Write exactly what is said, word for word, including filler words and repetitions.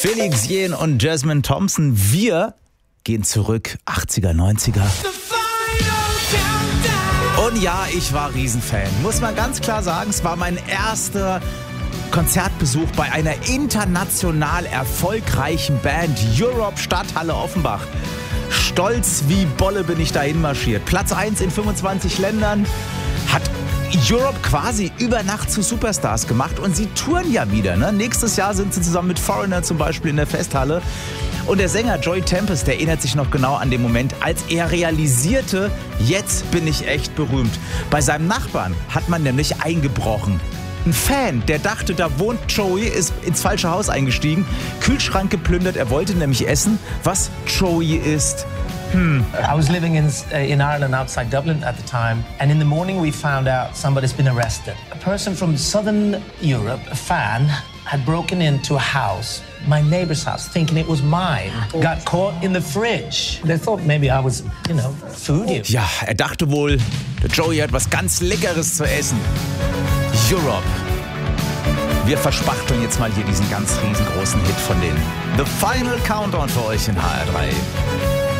Felix Jähn und Jasmine Thompson, wir gehen zurück, achtziger, neunziger. Und ja, ich war Riesenfan. Muss man ganz klar sagen, es war mein erster Konzertbesuch bei einer international erfolgreichen Band, Europe, Stadthalle Offenbach. Stolz wie Bolle bin ich dahin marschiert. Platz eins in fünfundzwanzig Ländern, hat Europe quasi über Nacht zu Superstars gemacht und sie touren ja wieder. Ne? Nächstes Jahr sind sie zusammen mit Foreigner zum Beispiel in der Festhalle. Und der Sänger Joey Tempest, der erinnert sich noch genau an den Moment, als er realisierte, jetzt bin ich echt berühmt. Bei seinem Nachbarn hat man nämlich eingebrochen. Ein Fan, der dachte, da wohnt Joey, ist ins falsche Haus eingestiegen, Kühlschrank geplündert, er wollte nämlich essen, was Joey ist. Hmm. I was living in, uh, in Ireland outside Dublin at the time, and in the morning we found out somebody's been arrested. A person from southern Europe, a fan, had broken into a house, my neighbor's house, thinking it was mine. Got caught in the fridge. They thought maybe I was, you know, foodie. Ja, er dachte wohl, der Joey hat was ganz Leckeres zu essen. Europe. Wir verspachteln jetzt mal hier diesen ganz riesengroßen Hit von denen. The Final Countdown für euch in H R drei.